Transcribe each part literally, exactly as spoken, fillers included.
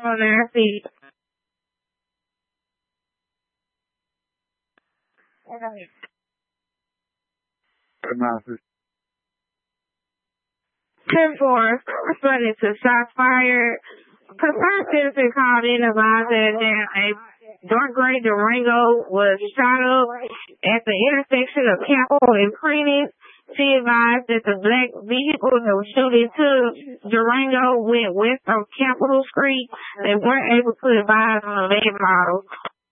on their feet. ten four, responding to shots fired. Concerned citizen called in advising that a dark gray Durango was shot up at the intersection of Capitol and Phoenix. She advised that the black vehicle that was shooting to Durango went west of Capitol Street. They weren't able to advise on the make model.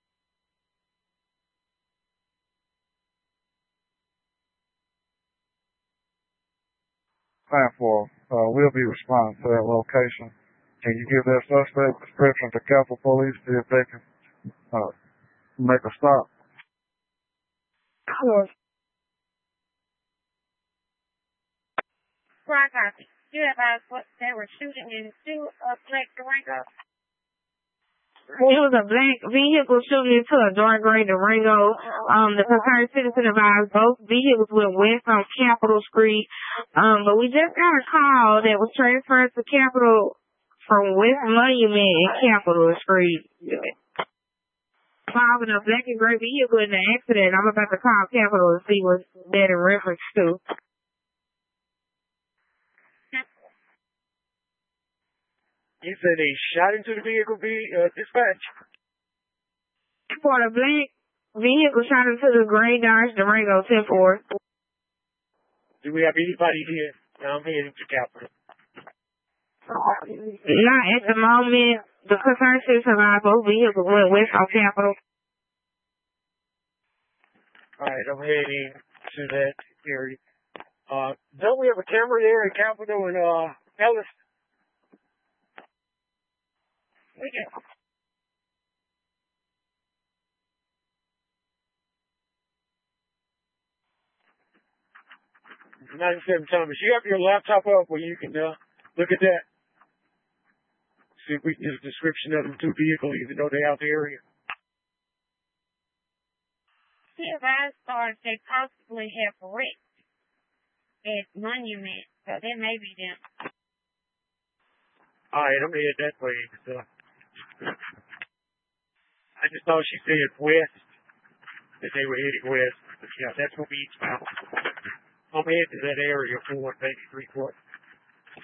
ten four, uh, we'll be responding to that location. Can you give that suspect description to Capitol Police, see if they can uh, make a stop? Of course. Right, copy. You advised what they were shooting into a black Durango. It was a black vehicle shooting into a dark gray Durango. Um, the concerned citizen advised both vehicles went west on Capitol Street. Um, but we just got a call that was transferred to Capitol from West Monument and Capitol Street. Involving a black and gray vehicle in the accident. I'm about to call Capitol and see what that in reference to. You said they shot into the vehicle, be uh, dispatch? For the black vehicle shot into the gray Dodge Durango ten four. Do we have anybody here? I'm heading to Capitol. Not at the moment. The concerned citizen advised both vehicles went west on Capitol. Alright, I'm heading to that area. Uh, don't we have a camera there in Capitol and uh, Ellis? We can. ninety-seven Thomas, you have your laptop up where you can uh, look at that. See if we can get a description of the two vehicles, even though they're out the area. The advised stars they possibly have wrecked at Monument, so that may be them. Alright, I'm headed that way. So. I just thought she said west, that they were heading west. But yeah, that's what we each found. I'm headed to that area for maybe three quarters.